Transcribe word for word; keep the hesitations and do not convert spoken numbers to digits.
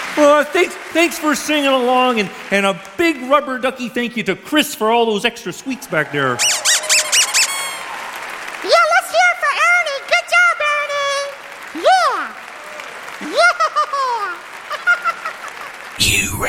Uh, thanks, thanks for singing along, and, and a big rubber ducky thank you to Chris for all those extra sweets back there. Yeah, let's hear it for Ernie. Good job, Ernie. Yeah. Yeah. You